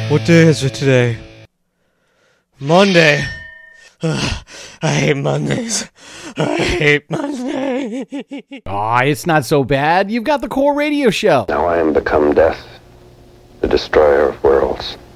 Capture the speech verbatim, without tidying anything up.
What day is it today? Monday. Ugh, I hate Mondays. I hate Mondays. Aw, it's not so bad. You've got the Core Radio Show. Now I am become death, the destroyer of worlds.